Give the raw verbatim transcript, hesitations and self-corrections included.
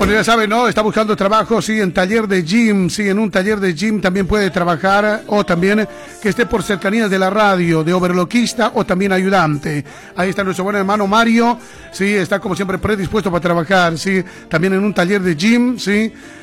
Bueno, ya saben, ¿no? Está buscando trabajo, sí, en taller de gym, sí, en un taller de gym también puede trabajar, o también que esté por cercanías de la radio, de overloquista o también ayudante. Ahí está nuestro buen hermano Mario, sí, está como siempre predispuesto para trabajar, sí, también en un taller de gym, sí.